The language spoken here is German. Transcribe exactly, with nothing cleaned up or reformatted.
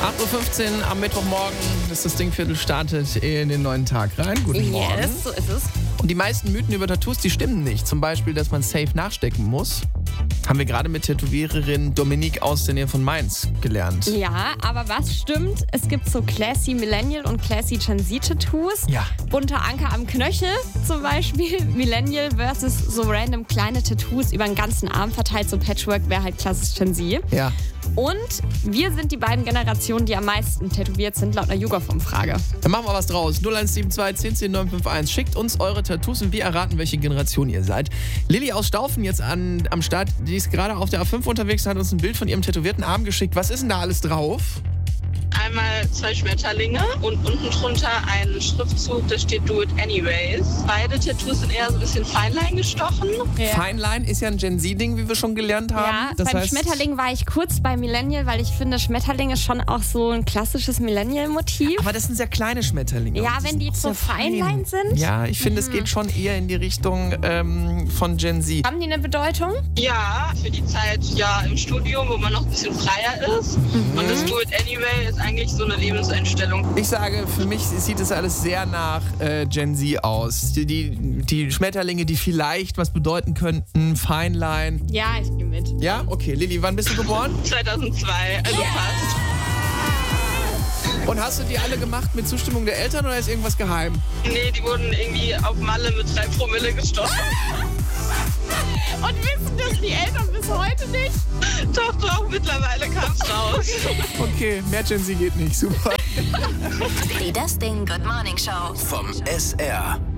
acht Uhr fünfzehn am Mittwochmorgen, das das Dingviertel startet in den neuen Tag rein. Guten Morgen. Yes, so ist es. Und die meisten Mythen über Tattoos, die stimmen nicht. Zum Beispiel, dass man safe nachstecken muss. Haben wir gerade mit Tätowiererin Dominique aus der Nähe von Mainz gelernt. Ja, aber was stimmt? Es gibt so Classy Millennial und Classy Gen Z Tattoos. Ja. Bunter Anker am Knöchel zum Beispiel. Millennial versus so random kleine Tattoos über den ganzen Arm verteilt. So Patchwork wäre halt klassisch Gen Z. Ja. Und wir sind die beiden Generationen, die am meisten tätowiert sind, laut einer YouGov-Umfrage. Dann machen wir was draus. null eins sieben zwei, eins null zehn, neun fünf eins. Schickt uns eure Tattoos und wir erraten, welche Generation ihr seid. Lilly aus Staufen jetzt an, am Start. Die ist gerade auf der A fünf unterwegs und hat uns ein Bild von ihrem tätowierten Arm geschickt. Was ist denn da alles drauf? Einmal zwei Schmetterlinge und unten drunter ein Schriftzug, da steht Do It Anyways. Beide Tattoos sind eher so ein bisschen Feinlein gestochen. Ja. Feinlein ist ja ein Gen Z-Ding, wie wir schon gelernt haben. Ja, das beim heißt, Schmetterling war ich kurz bei Millennial, weil ich finde, Schmetterling ist schon auch so ein klassisches Millennial-Motiv. Aber das sind sehr kleine Schmetterlinge. Ja, Und wenn die sind so sehr fein. Feinlein sind. Ja, ich finde, es geht schon eher in die Richtung ähm, von Gen Z. Haben die eine Bedeutung? Ja, für die Zeit ja im Studium, wo man noch ein bisschen freier ist. Mhm. Und das Do It Anyway ist eigentlich so eine Lebenseinstellung. Ich sage, für mich sieht es alles sehr nach äh, Gen Z aus. Die, die, die Schmetterlinge, die vielleicht was bedeuten könnten, Feinlein. Ja, ich gehe mit. Ja, okay. Lilly, wann bist du geboren? zweitausendzwei, also fast. Und hast du die alle gemacht mit Zustimmung der Eltern oder ist irgendwas geheim? Nee, die wurden irgendwie auf Malle mit drei Promille gestochen. Und wissen das die Eltern bis heute nicht? Doch, doch, mittlerweile kam's raus. Okay, mehr Gen Z geht nicht. Super. Die Das Ding Good Morning Show Vom S R.